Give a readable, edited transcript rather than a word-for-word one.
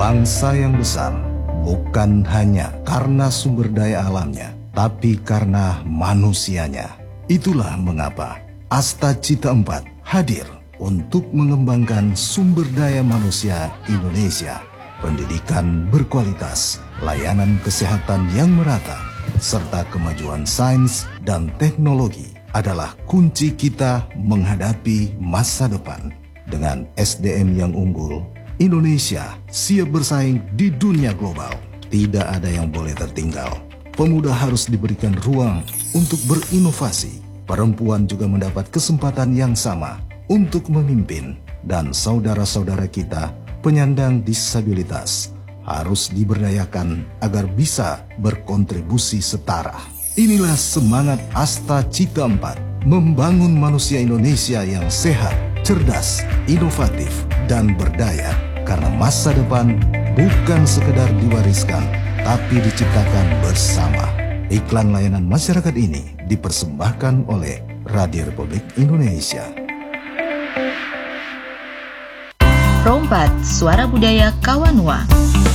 bangsa yang besar bukan hanya karena sumber daya alamnya, tapi karena manusianya. Itulah mengapa Asta Cita 4 hadir untuk mengembangkan sumber daya manusia Indonesia, pendidikan berkualitas, layanan kesehatan yang merata, serta kemajuan sains dan teknologi adalah kunci kita menghadapi masa depan. Dengan SDM yang unggul, Indonesia siap bersaing di dunia global. Tidak ada yang boleh tertinggal. Pemuda harus diberikan ruang untuk berinovasi. Perempuan juga mendapat kesempatan yang sama untuk memimpin. Dan saudara-saudara kita penyandang disabilitas harus diberdayakan agar bisa berkontribusi setara. Inilah semangat Asta Cita 4, membangun manusia Indonesia yang sehat, cerdas, inovatif, dan berdaya. Karena masa depan bukan sekedar diwariskan, tapi diciptakan bersama. Iklan layanan masyarakat ini dipersembahkan oleh Radio Republik Indonesia. Rompat, Suara Budaya Kawanua.